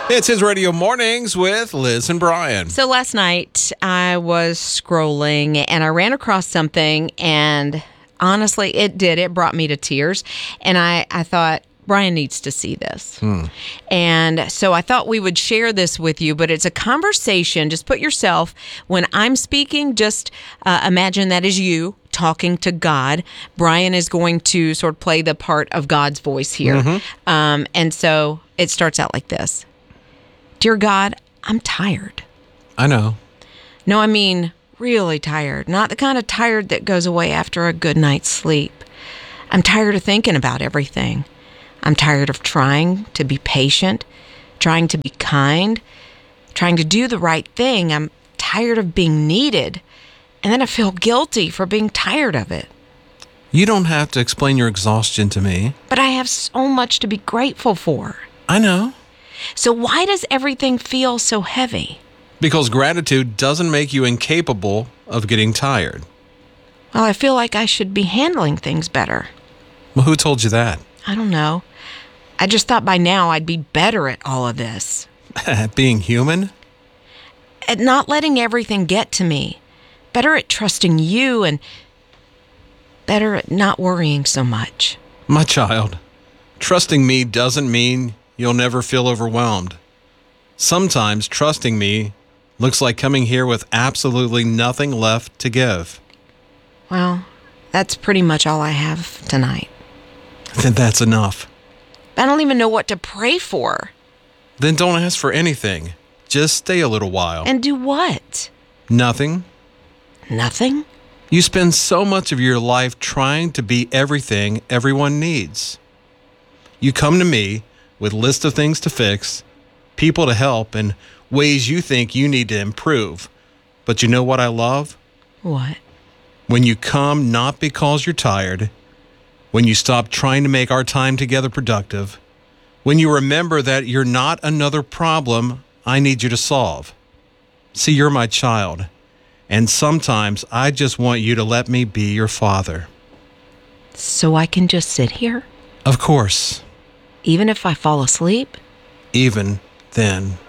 It's his radio mornings with Liz and Brian. So last night I was scrolling and I ran across something, and honestly, it brought me to tears. And I thought, Brian needs to see this. And so I thought we would share this with you, but it's a conversation. Just put yourself, when I'm speaking, just imagine that is you talking to God. Brian is going to sort of play the part of God's voice here. And so it starts out like this. Dear God, I'm tired. I know. No, I mean really tired. Not the kind of tired that goes away after a good night's sleep. I'm tired of thinking about everything. I'm tired of trying to be patient, trying to be kind, trying to do the right thing. I'm tired of being needed. And then I feel guilty for being tired of it. You don't have to explain your exhaustion to me. But I have so much to be grateful for. I know. So why does everything feel so heavy? Because gratitude doesn't make you incapable of getting tired. Well, I feel like I should be handling things better. Well, who told you that? I don't know. I just thought by now I'd be better at all of this. At being human? At not letting everything get to me. Better at trusting you, and better at not worrying so much. My child, trusting me doesn't mean you'll never feel overwhelmed. Sometimes trusting me looks like coming here with absolutely nothing left to give. Well, that's pretty much all I have tonight. Then that's enough. I don't even know what to pray for. Then don't ask for anything. Just stay a little while. And do what? Nothing. Nothing? You spend so much of your life trying to be everything everyone needs. You come to me with a list of things to fix, people to help, and ways you think you need to improve. But you know what I love? What? When you come not because you're tired, when you stop trying to make our time together productive, when you remember that you're not another problem I need you to solve. See, you're my child, and sometimes I just want you to let me be your father. So I can just sit here? Of course. Even if I fall asleep? Even then.